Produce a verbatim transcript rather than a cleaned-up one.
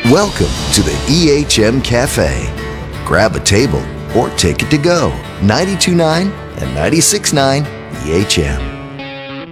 Welcome to the E H M Cafe. Grab a table or take it to go. ninety-two point nine and ninety-six point nine E H M.